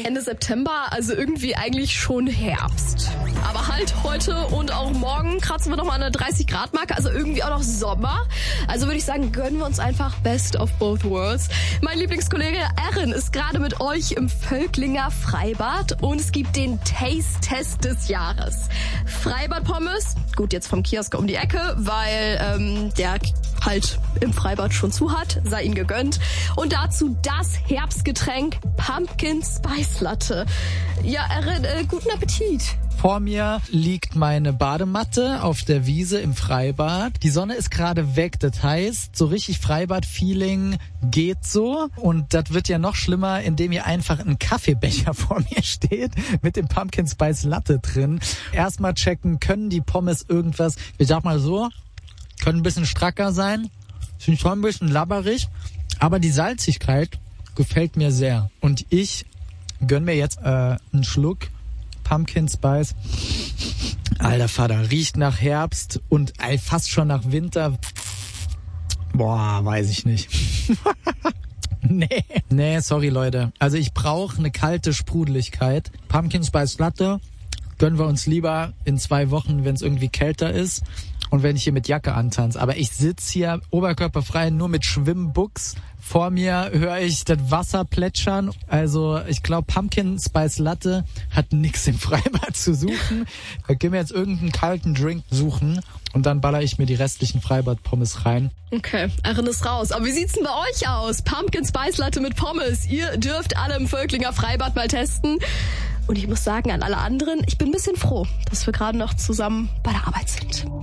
Ende September, also irgendwie eigentlich schon Herbst. Aber halt heute und auch morgen kratzen wir nochmal an der 30-Grad-Marke, also irgendwie auch noch Sommer. Also würde ich sagen, gönnen wir uns einfach Best of both worlds. Mein Lieblingskollege Erin ist gerade mit euch im Völklinger Freibad und es gibt den Taste-Test des Jahres. Freibad-Pommes, gut, jetzt vom Kiosk um die Ecke, weil der halt im Freibad schon zu hat, sei ihnen gegönnt. Und dazu das Herbstgetränk Pumpkin Spice Latte. Ja, Erin, guten Appetit. Vor mir liegt meine Badematte auf der Wiese im Freibad. Die Sonne ist gerade weg, das heißt, so richtig Freibad-Feeling geht so. Und das wird ja noch schlimmer, indem hier einfach ein Kaffeebecher vor mir steht mit dem Pumpkin Spice Latte drin. Erstmal checken, können die Pommes irgendwas, ich sag mal so, können ein bisschen stracker sein, sind schon ein bisschen labberig, aber die Salzigkeit gefällt mir sehr. Und ich gönn mir jetzt einen Schluck Pumpkin Spice. Alter Vater, riecht nach Herbst und fast schon nach Winter. Boah, weiß ich nicht. Nee, sorry Leute. Also ich brauche eine kalte Sprudeligkeit. Pumpkin Spice Latte gönnen wir uns lieber in 2 Wochen, wenn es irgendwie kälter ist. Und wenn ich hier mit Jacke antanze. Aber ich sitze hier oberkörperfrei nur mit Schwimmbuchs. Vor mir höre ich das Wasser plätschern. Also ich glaube, Pumpkin Spice Latte hat nix im Freibad zu suchen. Da gehen wir jetzt irgendeinen kalten Drink suchen und dann baller ich mir die restlichen Freibad-Pommes rein. Okay, Erin ist raus. Aber wie sieht's denn bei euch aus? Pumpkin Spice Latte mit Pommes. Ihr dürft alle im Völklinger Freibad mal testen. Und ich muss sagen, an alle anderen, ich bin ein bisschen froh, dass wir gerade noch zusammen bei der Arbeit sind.